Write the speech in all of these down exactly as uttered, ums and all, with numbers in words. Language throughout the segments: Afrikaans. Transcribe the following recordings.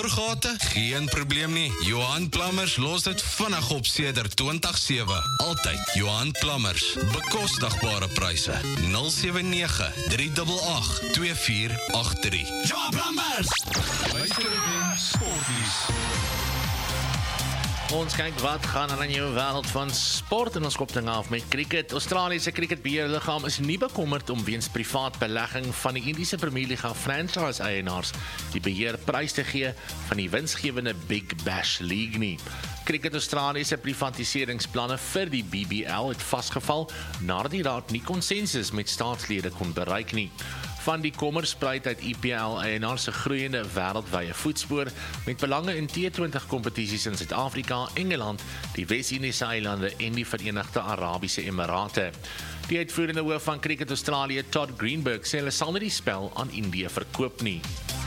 Gate? Geen probleem nie. Johan Plumbers los dit vinnig op sedert twintig sewe. Altyd Johan Plumbers. Bekostigbare pryse. nul sewe nege, drie agt agt, twee vier agt drie. Johan Plumbers! Sporties. Ons kyk wat gaan er in jou wêreld van sport en ons kop ding af met cricket. Australiese cricketbeheerliggaam is nie bekommerd om weens privaat belegging van die Indiese Premierliga franchise-eienaars die beheer prys te gee van die winsgewende Big Bash League nie. Cricket Australië se privatiseringsplanne vir die B B L het vasgeval nadat die raad nie konsensus met staatslede kon bereik nie. Van die kommer spruit uit I P L-eienaars se groeiende wêreldwye voetspoor met belange in T twintig kompetisies in Suid-Afrika, Engeland, die Wes-Indiese eilande en die Verenigde Arabiese Emirate. Die uitvoerende hoof van Cricket Australië, Todd Greenberg, sê hulle sal nie die spel aan Indië verkoop nie.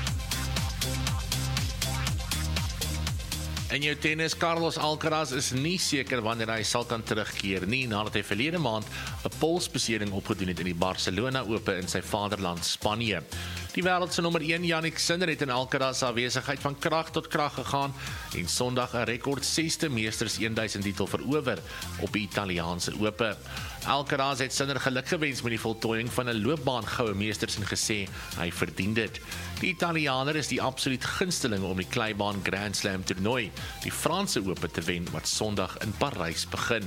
In jou tennis, Carlos Alcaraz is nie seker wanneer hy sal kan terugkeer nie, nadat hy verlede maand 'n polsbesering opgedoen het in die Barcelona Ope in sy vaderland Spanje. Die wêreld se nommer een, Jannik Sinner, het in Alcaraz se afwesigheid van krag tot krag gegaan en Sondag 'n rekord sesde meesters duisend titel verower op die Italiaanse Ope. Alcaraz het Sinner geluk gewens met die voltooiing van 'n loopbaan goue meesters en gesê hy verdien dit. Die Italianer is die absoluut gunsteling om die kleibaan Grand Slam toernooi, die Franse Ope, te wen wat Sondag in Parys begin.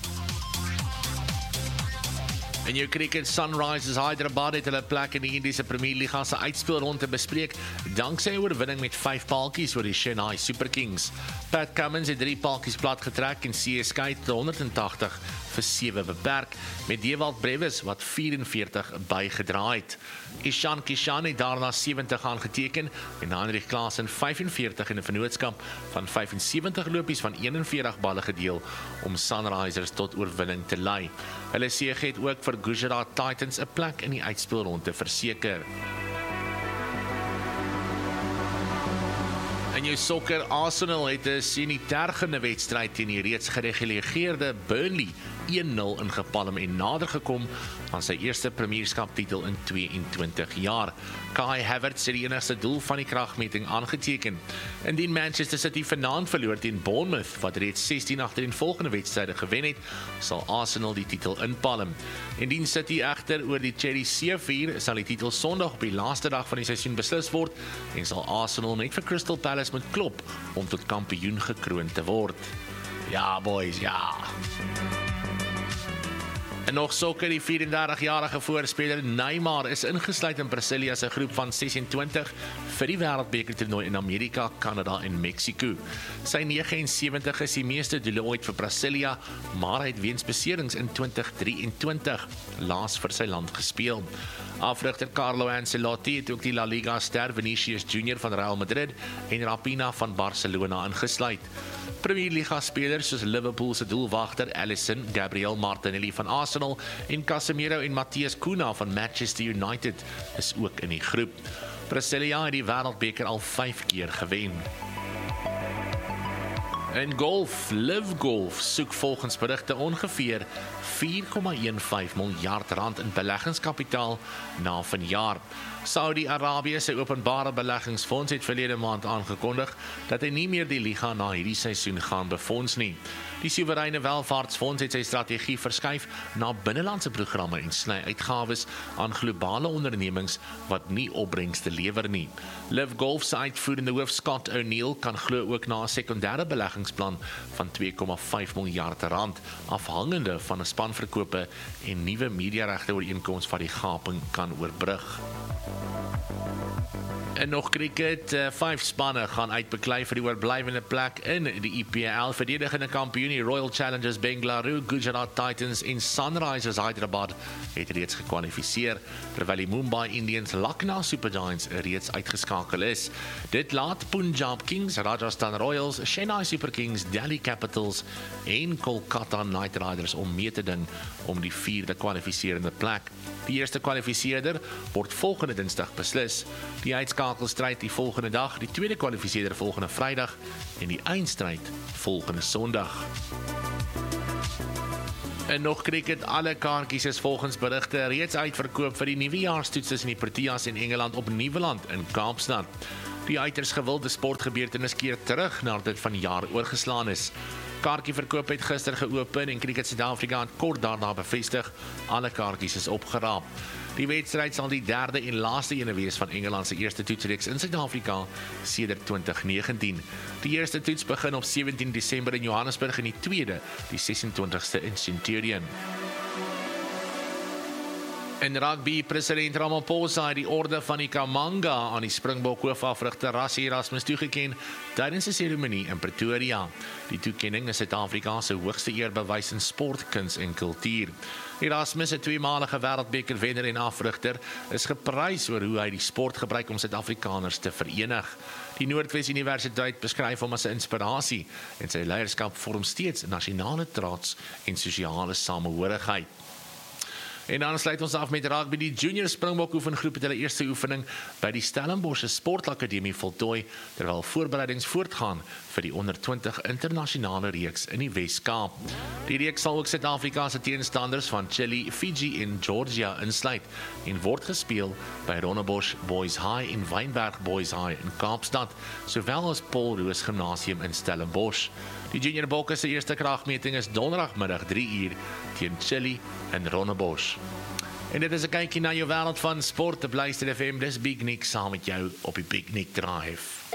In jou cricket, Sunrisers Hyderabad het hulle plek in die Indiese Premierliga se uitspeelronde bespreek, danksy 'n oorwinning met vyf paaltjies oor die Chennai Super Kings. Pat Cummins het drie paaltjies plat getrek en C S K het honderd en tagtig vir sewe beperk, met Dewald Brevis wat vyf en veertig bygedra het. Ishan Kishan het daarna sewentig aangeteken en Heinrich Klaasen vyf en veertig in 'n vennootskap van vyf en sewentig lopies van een en veertig balle gedeel om Sunrisers tot oorwinning te lei. Hulle sege het ook vir Gujarat Titans 'n plek in die uitspeelronde verseker. In jou sokker, Arsenal het 'n sinitergende wedstryd teen die reeds gereguleerde Burnley een nul ingepalm en nader gekom aan sy eerste premierskaptitel in tweeëntwintig jaar. Kai Havertz het die enigste doel van die kragmeting aangeteken. Indien Manchester City vanaand verloor teen Bournemouth, wat reeds sestien agtereenvolgende wedstryde gewen het, sal Arsenal die titel inpalm. Indien City egter oor die Cherries seevier, sal die titel Sondag op die laaste dag van die seisoen beslis word en sal Arsenal net vir Crystal Palace moet klop om tot kampioen gekroon te word. Ja, boys, ja. En nog sokker, die vyf en dertig-jarige voorspeler Neymar is ingesluit in Brasilia se groep van ses en twintig vir die wêreldbekertoernooi in Amerika, Kanada en Mexico. Sy nege en sewentig is die meeste doele ooit vir Brasilia, maar hy het weens beserings in twintig drieëntwintig laas vir sy land gespeel. Afrigter Carlo Ancelotti het ook die La Liga ster Vinicius Junior van Real Madrid en Raphinha van Barcelona ingesluit. Premierliga spelers soos Liverpool se doelwagter Alisson, Gabriel Martinelli van Arsenal en Casemiro en Matheus Cunha van Manchester United is ook in die groep. Brasilia het die wêreldbeker al vyf keer gewen. In golf, Live Golf soek volgens berigte ongeveer vier komma vyftien miljard rand in beleggingskapitaal na vanjaar. Saudi-Arabië se openbare beleggingsfonds het verlede maand aangekondig dat hy nie meer die liga na hierdie seisoen gaan befonds nie. Die soewereine welvaartsfonds het sy strategie verskuif na binnelandse programme en sny uitgawes aan globale ondernemings wat nie opbrengste lewer nie. Live Golf se uitvoerende hoof Scott O'Neill kan glo ook na 'n sekondêre beleggingsplan van twee komma vyf miljard rand, afhangende van 'n spanverkope en nuwe mediaregte ooreenkoms wat die gaping kan oorbrug. En nog cricket, uh, vyf spanne gaan uitbeklei vir die oorblywende plek in die I P L. Verdedigende kampioen, die Royal Challengers Bengaluru, Gujarat Titans en Sunrisers Hyderabad het reeds gekwalifiseer, terwyl die Mumbai Indians Lucknow Super Giants reeds uitgeskakel is. Dit laat Punjab Kings, Rajasthan Royals, Chennai Super Kings, Delhi Capitals en Kolkata Knight Riders om mee te ding om die vierde kwalifiserende plek. Die eerste kwalifiseerder word volgende Dinsdag beslis. Die uitskakelstryd die volgende dag, die tweede kwalifiseerder volgende Vrydag en die eindstryd volgende Sondag. En nog cricket, alle kaartjies is volgens berigte reeds uitverkoop vir die nuwejaarstoetses in die Proteas en Engeland op Nieuweland in Kaapstad. Die uiters gewilde sportgebeurtenis keer terug nadat dit van die jaar oorgeslaan is. Kaartjieverkoop het gister geopen en Cricket Suid-Afrika het kort daarna bevestig, alle kaartjies is opgeraap. Die wedstryd sal die derde en laaste ene wees van Engeland se eerste toetsreeks in Suid-Afrika sedert twintig negentien. Die eerste toets begin op sewentien Desember in Johannesburg en die tweede, die sesentwintigste in Centurion. In rugby, president Ramaphosa het die orde van die Kamanga aan die Springbok hoofafrigter Rassie Erasmus toegeken tydens 'n seremonie in Pretoria. Die toekenning is Suid-Afrika se hoogste eerbewys in sport, kuns en kultuur. Erasmus, 'n tweemalige wêreldbeker wenner en afrigter, is geprys oor hoe hy die sport gebruik om Suid-Afrikaners te verenig. Die Noordwes Universiteit beskryf hom as 'n inspirasie en sy leierskap vorm steeds nasionale trots en sosiale samehorigheid. En dan sluit ons af met rugby. Die junior Springbok oefengroep het hulle eerste oefening by die Stellenbosch Sportakademie voltooi, terwyl voorbereidings voortgaan vir die onder twintig internasionale reeks in die Wes-Kaap. Die reeks sal ook Suid-Afrika se teenstanders van Chili, Fiji en Georgia insluit en word gespeel by Rondebosch Boys High en Wynberg Boys High in Kaapstad, sowel as Paul Roos Gimnasium in Stellenbosch. Die junior Bokke se eerste kragmeting is donderdagmiddag drie uur teen Chili in Rondebosch. En dit is 'n kykie na jou wêreld van sport op Luister F M. Dis Big Nick saam met jou op die Big Nick Drive.